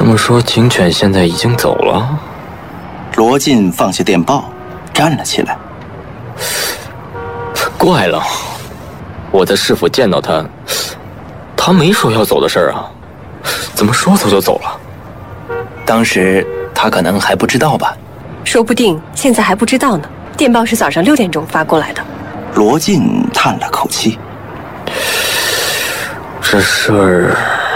这么说，警犬现在已经走了？ 罗晋放下电报，站了起来。 怪了，我在市府见到他，他没说要走的事儿啊，怎么说走就走了？ 当时他可能还不知道吧？ 说不定现在还不知道呢。电报是早上6点钟发过来的。 罗晋叹了口气， 这事儿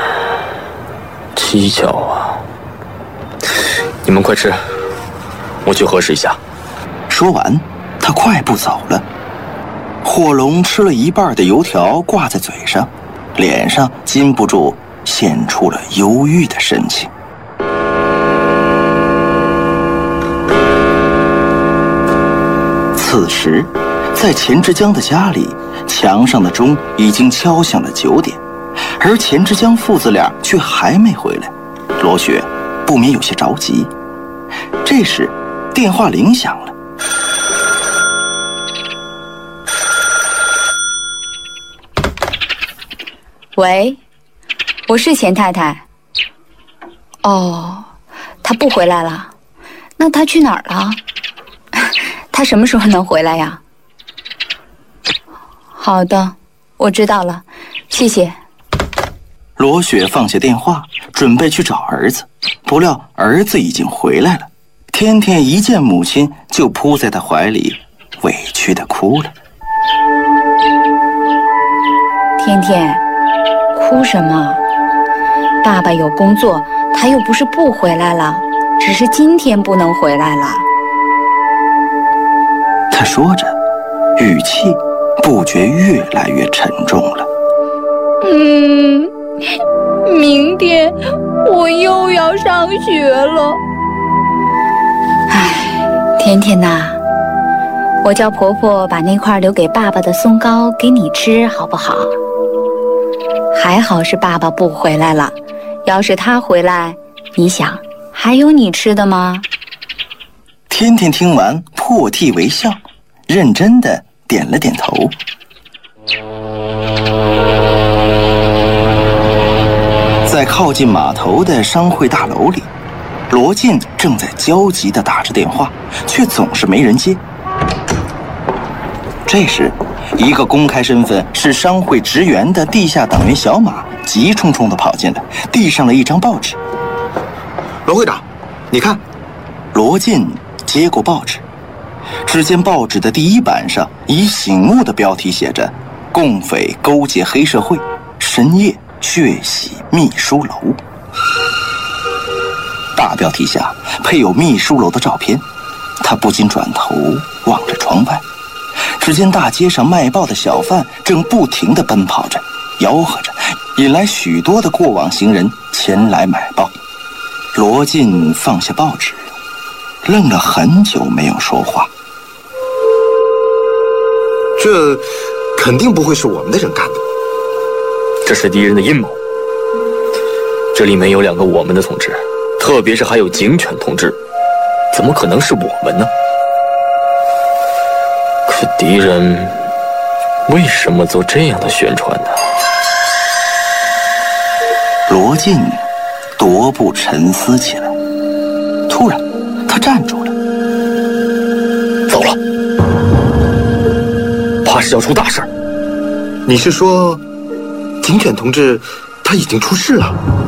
蹊跷啊！你们快吃，我去核实一下。 说完，他快步走了。火龙吃了一半的油条挂在嘴上，脸上禁不住现出了忧郁的神情。此时，在钱之江的家里，墙上的钟已经敲响了9点，而钱之江父子俩却还没回来。罗雪不免有些着急。这时，电话铃响了。 喂，我是钱太太。哦，他不回来了，那他去哪儿了？他什么时候能回来呀？好的，我知道了，谢谢。 罗雪放下电话，准备去找儿子，不料儿子已经回来了。天天一见母亲就扑在他怀里，委屈地哭了。 天天，哭什么？爸爸有工作，他又不是不回来了，只是今天不能回来了。 他说着，语气不觉越来越沉重了。 明天我又要上学了。唉，甜甜呐，我叫婆婆把那块留给爸爸的松糕给你吃，好不好？还好是爸爸不回来了，要是他回来，你想还有你吃的吗？ 天天听完破涕为笑，认真地点了点头。在靠近码头的商会大楼里，罗晋正在焦急地打着电话，却总是没人接。这时，一个公开身份是商会职员的地下党员小马急冲冲地跑进来，递上了一张报纸。 罗会长，你看。 罗晋接过报纸，只见报纸的第一版上以醒目的标题写着“共匪勾结黑社会，深夜血洗秘书楼”。大标题下配有秘书楼的照片，他不禁转头望着窗外，只见大街上卖报的小贩正不停地奔跑着，吆喝着，引来许多的过往行人前来买报。罗晋放下报纸，愣了很久没有说话。 这肯定不会是我们的人干的， 这是敌人的阴谋。这里面有2个我们的同志，特别是还有警犬同志，怎么可能是我们呢？可敌人为什么做这样的宣传呢？ 罗晋踱步沉思起来，突然他站住了。 走了，怕是要出大事儿。 你是说，警犬同志他已经出事了？